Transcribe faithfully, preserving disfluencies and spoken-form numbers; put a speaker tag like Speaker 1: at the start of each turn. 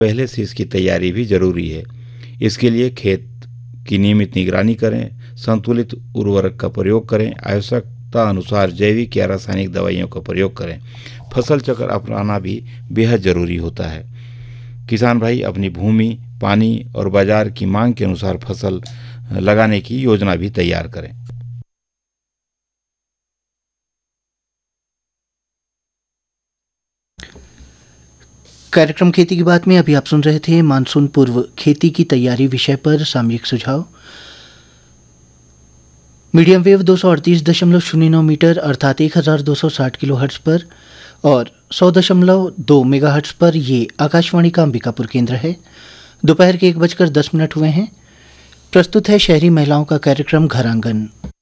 Speaker 1: पहले से इसकी तैयारी भी जरूरी है। इसके लिए खेत की नियमित निगरानी करें, संतुलित उर्वरक का प्रयोग करें, आवश्यकता अनुसार जैविक या रासायनिक दवाइयों का प्रयोग करें। फसल चक्र अपनाना भी बेहद जरूरी होता है। किसान भाई अपनी भूमि, पानी और बाजार की मांग के अनुसार फसल लगाने की योजना भी तैयार करें।
Speaker 2: कार्यक्रम खेती की बात में अभी आप सुन रहे थे मानसून पूर्व खेती की तैयारी विषय पर सामयिक सुझाव। मीडियम वेव दो सौ अड़तीस दशमलव शून्य नौ मीटर अर्थात एक हज़ार दो सौ साठ किलो हर्ट्ज पर और सौ दशमलव दो मेगा हर्ट्ज पर ये आकाशवाणी का अंबिकापुर केंद्र है। दोपहर के एक बजकर दस मिनट हुए हैं। प्रस्तुत है शहरी महिलाओं का कार्यक्रम घर आंगन।